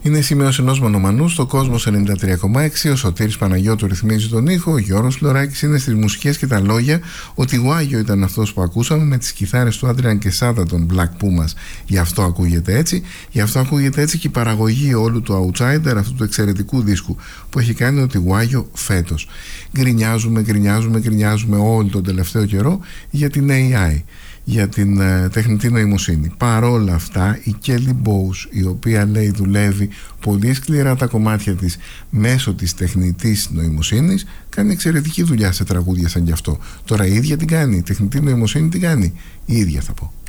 Είναι σημείωση ενός μονομανού στο Κόσμος 93,6. Ο Σωτήρης Παναγιώτου ρυθμίζει τον ήχο. Ο Γιώργος Φλωράκης είναι στις μουσικές και τα λόγια. Ο Τιγουάγιο ήταν αυτός που ακούσαμε με τις κιθάρες του Άντριαν Κεσάτα, των Black Pumas. Γι' αυτό ακούγεται έτσι. Γι' αυτό ακούγεται έτσι και η παραγωγή όλου του Outsider, αυτού του εξαιρετικού δίσκου που έχει κάνει ο Τιγουάγιο φέτος. Γκρινιάζουμε όλο τον τελευταίο καιρό για την AI, για την τεχνητή νοημοσύνη. Παρόλα αυτά, η Kelly Bowes, η οποία λέει δουλεύει πολύ σκληρά τα κομμάτια της μέσω της τεχνητής νοημοσύνης, κάνει εξαιρετική δουλειά σε τραγούδια σαν γι' αυτό. Τώρα η ίδια την κάνει, η τεχνητή νοημοσύνη την κάνει, η ίδια θα πω.